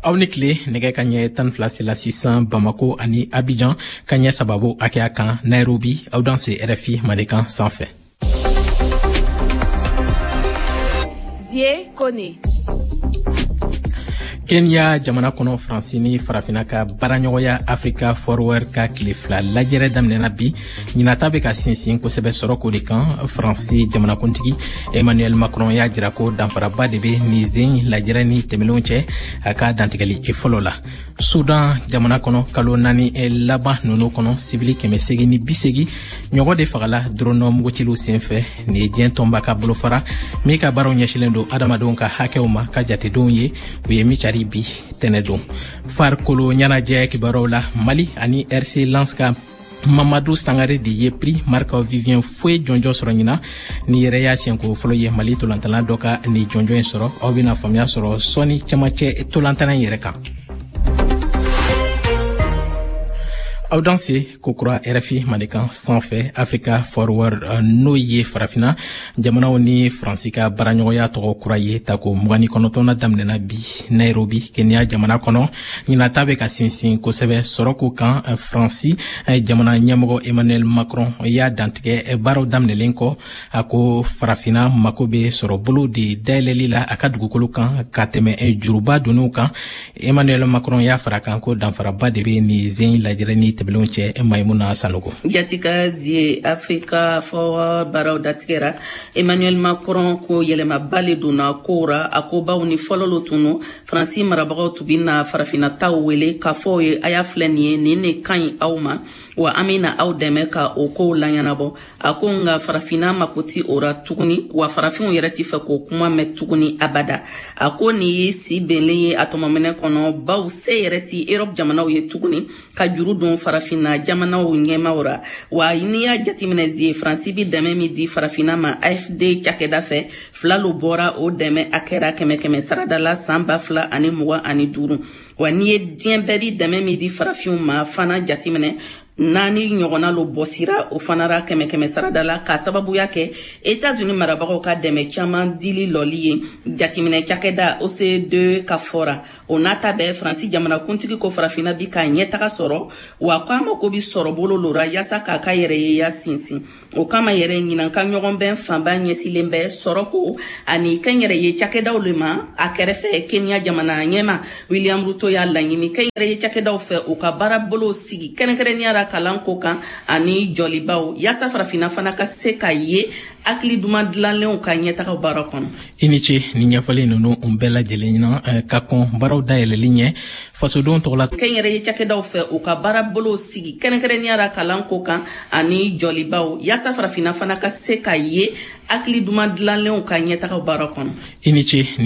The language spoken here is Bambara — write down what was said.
aw ni tile nɛgɛ ka ɲɛ 12 la sisan Bamako ani Abidjan ka ɲɛ sababu hakɛya kan Nairobi aw dan se RFI Manikan sanfɛ. Zie Kone. Kenya jamana kɔnɔ Faransi ni farafina ka baaraɲɔgɔnya Africa Forward ka tile fila lajɛrɛ daminɛna bi ɲinata bɛ ka sinsin kosɛbɛ sɔrɔko de kan. Faransi jamanakuntigi Emmanuel Macron y'a jira ko danfaraba de bɛ nin zen lajɛrɛ ni tɛmɛlenw cɛ a ka dantigɛli fɔlɔ la. Sudan jamana kɔnɔ kalo 4 laban ninnu kɔnɔ sibili 880 ɲɔgɔn de fagala dɔrɔnɔ mugutilu senfɛ. Ni diɲɛ tɔnba ka bolofara min ka baaraw ɲɛsilen don adamadenw ka hakɛw ma ka jatedenw ye u ye micari bi tɛnɛdon. Farikolo ɲɛnajɛ kibaruw la Mali ani RC Lens ka Mamadou Sangare de ye prix Marc Vivien Foe jɔnjɔ sɔrɔ ɲina ni yɛrɛ y'a siɲɛko fɔlɔ ye Mali tolantana dɔ ka ni jɔnjɔ in sɔrɔ. Aw bɛna faamuya sɔrɔ sɔni cɛmancɛ tolantana in yɛrɛ kan. Aw dan se kokura RFI Manikan sanfɛ Africa Forward n'o ye farafina jamanaw ni Faransi ka baaraɲɔgɔnya tɔgɔ kura ye tako 29 daminɛna bi Nairobi Kenya jamana kɔnɔ ɲinata bɛ ka sinsin kosɛbɛ sɔrɔko kan. Faransi jamana ɲɛmɔgɔ Emmanuel Macron y'a dantigɛ baaraw daminɛlen kɔ. A ko farafina mako bɛ sɔrɔ bolo de dayɛlɛli la a ka dugukolo kan ka tɛmɛ juruba donniw kan. Emmanuel Macron y'a fara kan ko danfaraba de bɛ nin zen lajɛrɛ ni tɛmɛlenw cɛ. Maimuna Sanogo jatika zie Africa Forward baraw datigɛra. Emmanuel Macron ko yɛlɛmaba le donna kow a ko baw ni fɔlɔlo tunu Faransi marabagaw tun bɛna farafinataw wele k'a fɔ ye a y'a filɛ nin ye nin ne ka ɲi aw ma wa an bɛna aw dɛmɛ ka o kow laɲɛnabɔ. A ko nka farafina mako ti o ra tuguni wa farafinw yɛrɛ ti fɛ k'o kuma mɛn tuguni abada. A ko nin ye si bɛnlen ye a tɔmɔminɛ kɔnɔ baw se yɛrɛ ti Europe jamanaw ye tuguni ka juru don farafina jamanaw ɲɛmaw ra. Wa n'i y'a jateminɛ zie Faransi bi dɛmɛ min di farafina ma AFD cakɛda fɛ filalo bɔra o dɛmɛ a kɛra 100 saradala san 2025. Wa n'i ye diɲɛ bɛɛ bi dɛmɛ min di farafinw ma fana jateminɛ 4 ɲɔgɔnna lo bɔsira o fana ra 100 saradala ka sababuya kɛ États-Unis marabagaw ka dɛmɛ caman dili lɔli ye. Jateminɛ cakɛda OCDE ka fɔra o nata bɛɛ Faransi jamanakuntigi ko farafina bi ka ɲɛtaga sɔrɔ wa ko ama ko bi sɔrɔ bolo lora yasa k'a ka yɛrɛ ye ya sinsin. O kama yɛrɛ ɲinanka ɲɔgɔn bɛn fanba ɲɛsilen bɛ sɔrɔko ani kɛ yɛrɛ ye cakɛdaw le ma a kɛrɛfɛ Kenya jamana ɲɛma William Ruto y'a laɲini kɛ yɛrɛ ye cakɛdaw fɛ u ka baara bolo sigi kɛrɛnkɛrɛnnenya kalan ko kan ani jɔlibaw yasa farafina fana ka se ka ye hakili duman dilanlenw ka ɲɛtaga baara kɔnɔ. I ni ce ni ɲɛfɔli ninnu bɛɛ lajɛlen ɲina ka kɔn baaraw dayɛlɛli ɲɛ fasodenw tɔgɔla kɛ yɛrɛ ye cakɛdaw fɛ u ka baara bolo sigi kɛrɛnkɛrɛnnenya kalan ko kan ani jɔlibaw yasa farafina fana ka se ka ye hakili duman dilanlenw ka ɲɛtaga baara kɔnɔ. I ni ce